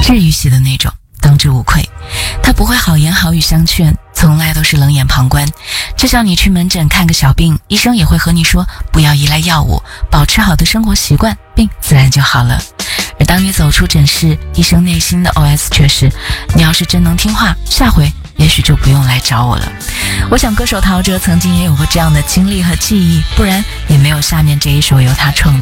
治愈系的那种，当之无愧。他不会好言好语相劝，从来都是冷眼旁观。就像你去门诊看个小病，医生也会和你说不要依赖药物，保持好的生活习惯，病自然就好了。而当你走出诊室，医生内心的 OS 却是，你要是真能听话，下回也许就不用来找我了。我想歌手陶喆曾经也有过这样的经历和记忆，不然也没有下面这一首由他创作